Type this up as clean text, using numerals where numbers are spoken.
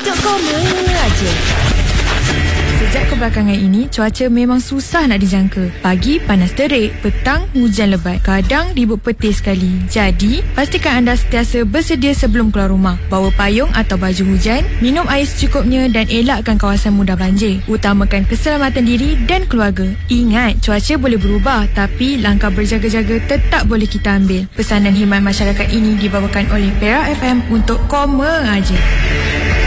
Untuk koma aja. Sejak kebelakangan ini, cuaca memang susah nak dijangka. Pagi panas terik, petang hujan lebat, kadang ribut petir sekali. Jadi, pastikan anda sentiasa bersedia sebelum keluar rumah. Bawa payung atau baju hujan, minum air secukupnya dan elakkan kawasan mudah banjir. Utamakan keselamatan diri dan keluarga. Ingat, cuaca boleh berubah, tapi langkah berjaga-jaga tetap boleh kita ambil. Pesanan khidmat masyarakat ini dibawakan oleh Perak FM untuk koma aja.